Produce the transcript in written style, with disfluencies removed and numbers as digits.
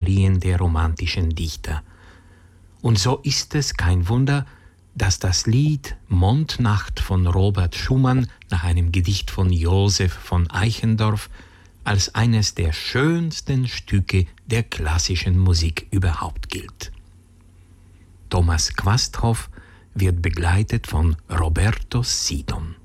Kategorien der romantischen Dichter. Und so ist es kein Wunder, dass das Lied Mondnacht von Robert Schumann nach einem Gedicht von Joseph von Eichendorff als eines der schönsten Stücke der klassischen Musik überhaupt gilt. Thomas Quasthoff wird begleitet von Roberto Sidon.